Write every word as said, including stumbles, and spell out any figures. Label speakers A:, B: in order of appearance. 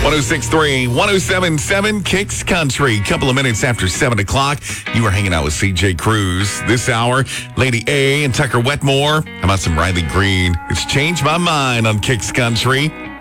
A: oh six point three, one oh seven point seven Kicks Country. Couple of minutes after seven o'clock, you are hanging out with C J Cruz. This hour, Lady A and Tucker Wetmore. How about some Riley Green? It's Changed My Mind on Kicks Country.